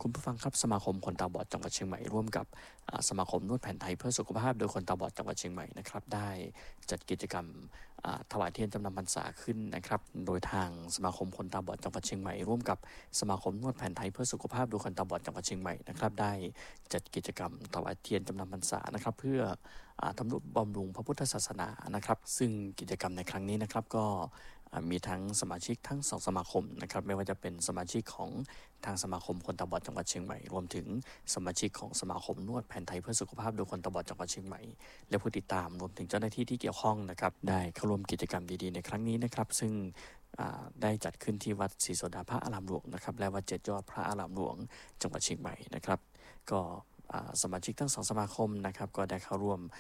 คุณผู้ฟังครับสมาคมคนตาบอดจังหวัดเชียงใหม่ร่วมกับสมาคมนวดแผนไทยเพื่อสุขภาพโดยคนตาบอดจังหวัดเชียงใหม่นะครับได้จัดกิจกรรมถวายเทียนจำนำพรรษาขึ้นนะครับโดยทางสมาคมคนตาบอดจังหวัดเชียงใหม่ร่วมกับสมาคมนวดแผนไทยเพื่อสุขภาพโดยคนตาบอดจังหวัดเชียงใหม่นะครับได้จัดกิจกรรมถวายเทียนจำนำพรรษานะครับเพื่อทำนุบำรุงพระพุทธศาสนานะครับซึ่งกิจกรรมในครั้งนี้นะครับก็มีทั้งสมาชิกทั้ง2สมาคมนะครับไม่ว่าจะเป็นสมาชิกของทางสมาคมคนตาบอดจังหวัดเชียงใหม่รวมถึงสมาชิกของสมาคมนวดแผนไทยเพื่อสุขภาพโดยคนตาบอดจังหวัดเชียงใหม่และผู้ติดตามรวมถึงเจ้าหน้าที่ที่เกี่ยวข้องนะครับได้เข้าร่วมกิจกรรมดีๆในครั้งนี้นะครับซึ่งได้จัดขึ้นที่วัดศรีโสดาพระอารามหลวงนะครับและวัด7 ยอดพระอารามหลวงจังหวัดเชียงใหม่นะครับก็สมาชิกทั้ง2สมาคมนะครับก็ได้เข้าร่วม